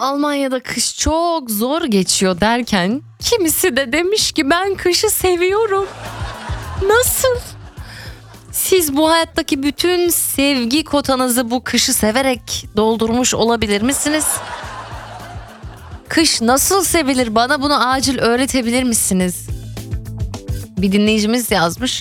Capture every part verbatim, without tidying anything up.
Almanya'da kış çok zor geçiyor derken kimisi de demiş ki ben kışı seviyorum. Nasıl? Siz bu hayattaki bütün sevgi kotanızı bu kışı severek doldurmuş olabilir misiniz? Kış nasıl sevilir? Bana bunu acil öğretebilir misiniz? Bir dinleyicimiz yazmış.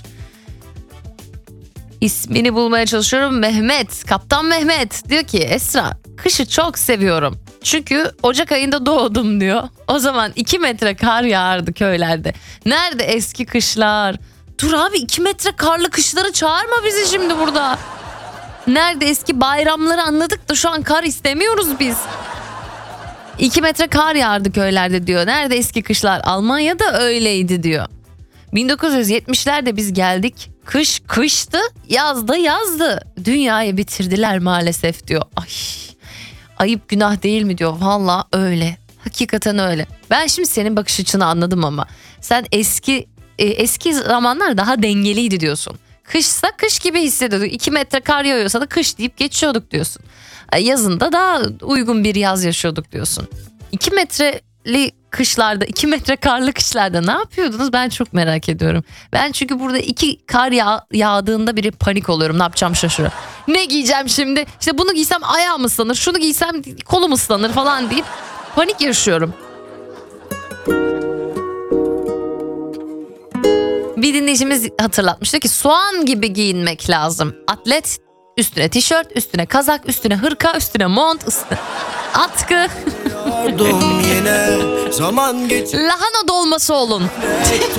İsmini bulmaya çalışıyorum. Mehmet, Kaptan Mehmet diyor ki Esra, kışı çok seviyorum. Çünkü Ocak ayında doğdum diyor. O zaman iki metre kar yağardı köylerde. Nerede eski kışlar? Dur abi, iki metre karlı kışları çağırma bizi şimdi burada. Nerede eski bayramları anladık da şu an kar istemiyoruz biz. iki metre kar yağardı köylerde diyor. Nerede eski kışlar? Almanya'da öyleydi diyor. bin dokuz yüz yetmişlerde biz geldik. Kış kıştı, yaz da yazdı. Dünyayı bitirdiler maalesef diyor. Ay, ayıp günah değil mi diyor. Valla öyle. Hakikaten öyle. Ben şimdi senin bakış açını anladım ama. Sen eski e, eski zamanlar daha dengeliydi diyorsun. Kışsa kış gibi hissediyorduk. iki metre kar yağıyorsa da kış deyip geçiyorduk diyorsun. Yazında daha uygun bir yaz yaşıyorduk diyorsun. iki metreli kışlarda, iki metre karlı kışlarda ne yapıyordunuz? Ben çok merak ediyorum. Ben çünkü burada iki kar yağ, yağdığında biri panik oluyorum. Ne yapacağım şaşırıyorum. Ne giyeceğim şimdi? İşte bunu giysem ayağım ıslanır, şunu giysem kolum ıslanır falan deyip panik yaşıyorum. Bir dinleyicimiz hatırlatmıştı ki soğan gibi giyinmek lazım. Atlet, üstüne tişört, üstüne kazak, üstüne hırka, üstüne mont, üstüne atkı. Yine zaman geç. Lahana dolması olun.